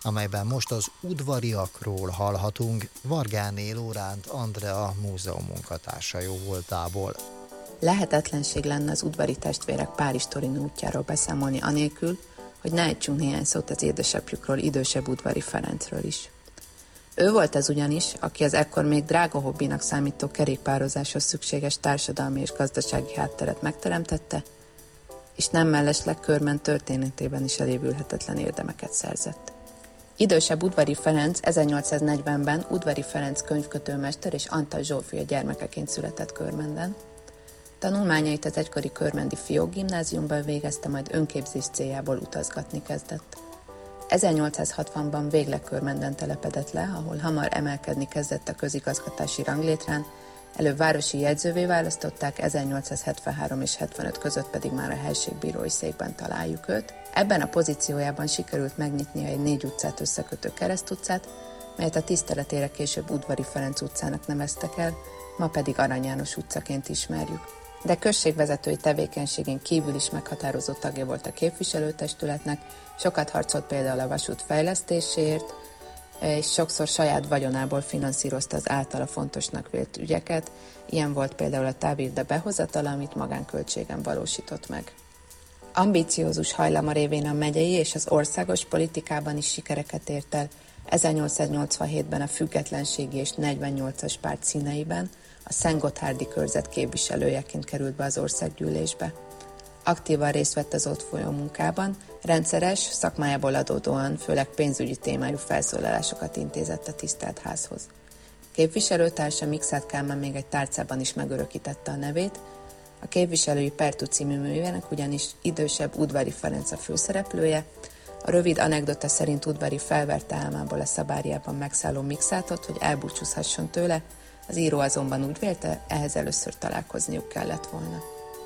amelyben most az udvariakról hallhatunk Vargáné Lóránt Andrea múzeum munkatársa jóvoltából. Lehetetlenség lenne az udvari testvérek Párizs-Torino útjáról beszámolni anélkül, hogy ne ejtsünk néhány szót az édesapjukról, idősebb Udvari Ferencről is. Ő volt az ugyanis, aki az ekkor még drága hobbinak számító kerékpározáshoz szükséges társadalmi és gazdasági hátteret megteremtette, és nem mellesleg Körmend történetében is elévülhetetlen érdemeket szerzett. Idősebb Udvari Ferenc 1840-ben Udvari Ferenc könyvkötőmester és Antal Zsófia gyermekeként született Körmenden. Tanulmányait az egykori körmendi fiókgimnáziumban végezte, majd önképzés céljából utazgatni kezdett. 1860-ban végleg Körmenden telepedett le, ahol hamar emelkedni kezdett a közigazgatási ranglétrán, előbb városi jegyzővé választották, 1873 és 75 között pedig már a helységbírói székben találjuk őt. Ebben a pozíciójában sikerült megnyitnia egy 4 utcát összekötő keresztutcát, melyet a tiszteletére később Udvari Ferenc utcának neveztek el, ma pedig Arany János utcaként ismerjük. De községvezetői tevékenységén kívül is meghatározó tagja volt a képviselőtestületnek, sokat harcolt például a vasút fejlesztéséért, és sokszor saját vagyonából finanszírozta az általa fontosnak vélt ügyeket, ilyen volt például a távírda behozatala, amit magánköltségen valósított meg. Ambíciózus hajlama révén a megyei és az országos politikában is sikereket ért el, 1887-ben a Függetlenségi és 48-as párt színeiben, a Szentgotthárdi körzet képviselőjeként került be az országgyűlésbe. Aktívan részt vett az ott folyó munkában, rendszeres, szakmájából adódóan, főleg pénzügyi témájú felszólalásokat intézett a tisztelt házhoz. Képviselőtársa Mikszáth Kálmán még egy tárcában is megörökítette a nevét, a képviselői Pertú című művének ugyanis idősebb Udvari Ferenc a főszereplője. A rövid anekdota szerint Udvari felverte álmából a szabárjában megszálló Mikszáthot, hogy elbúcsúzhasson tőle, az író azonban úgy vélte, ehhez először találkozniuk kellett volna.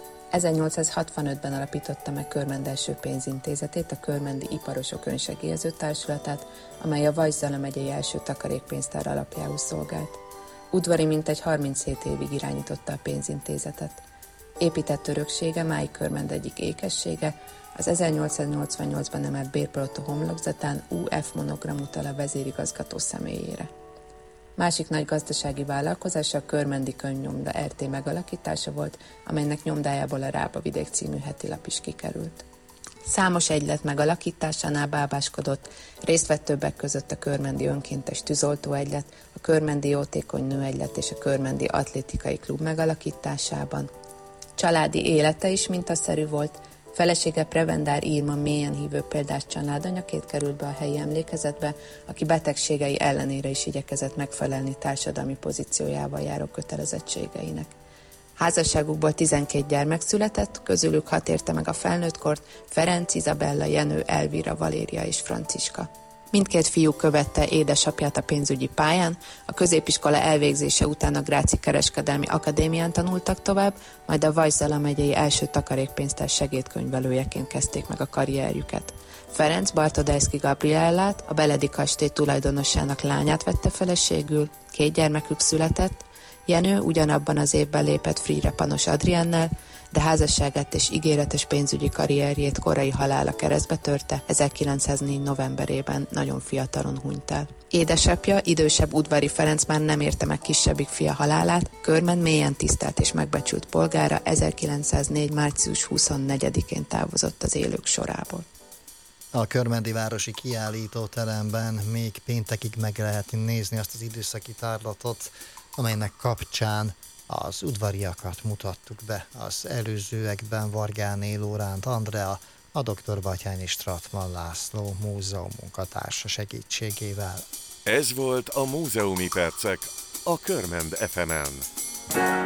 1865-ben alapította meg Körmend első pénzintézetét, a Körmendi Iparosok Önsegélyező Társulatát, amely a Vajszala megyei első takarékpénztár alapjául szolgált. Udvari mintegy 37 évig irányította a pénzintézetet. Épített öröksége máig Körmend egyik ékessége, az 1888-ban emelt bérpalota homlokzatán UF monogram utal a vezérigazgató személyére. Másik nagy gazdasági vállalkozása a Körmendi Könyvnyomda RT megalakítása volt, amelynek nyomdájából a Rábavidék című hetilap is kikerült. Számos egylet megalakításánál bábáskodott, részt vett többek között a Körmendi Önkéntes Tűzoltó Egylet, a Körmendi Jótékony Nőegylet és a Körmendi Atlétikai Klub megalakításában. Családi élete is mintaszerű volt, felesége Prevendár Irma mélyen hívő példás családanyaként került be a helyi emlékezetbe, aki betegségei ellenére is igyekezett megfelelni társadalmi pozíciójával járó kötelezettségeinek. Házasságukból 12 gyermek született, közülük 6 érte meg a felnőttkort: Ferenc, Izabella, Jenő, Elvira, Valéria és Franciska. Mindkét fiú követte édesapját a pénzügyi pályán, a középiskola elvégzése után a Gráci Kereskedelmi Akadémián tanultak tovább, majd a Vajszala megyei első takarékpénztár segédkönyvelőjeként kezdték meg a karrierjüket. Ferenc Bartodejszky Gabriellát, a Beledi kastély tulajdonosának lányát vette feleségül, 2 gyermekük született, Jenő ugyanabban az évben lépett Frigyre Panos Adriennel, de házasságát és ígéretes pénzügyi karrierjét korai halála keresztbe törte, 1904. novemberében nagyon fiatalon hunyt el. Édesapja, idősebb Udvari Ferenc már nem érte meg kisebbik fia halálát, Körmend mélyen tisztelt és megbecsült polgára 1904. március 24-én távozott az élők sorából. A körmendi városi kiállítóteremben még péntekig meg lehet nézni azt az időszaki tárlatot, amelynek kapcsán az udvariakat mutattuk be az előzőekben Vargáné Lóránt Andrea, a dr. Batthyány Stratman László múzeum munkatársa segítségével. Ez volt a Múzeumi Percek a Körmend FM-en.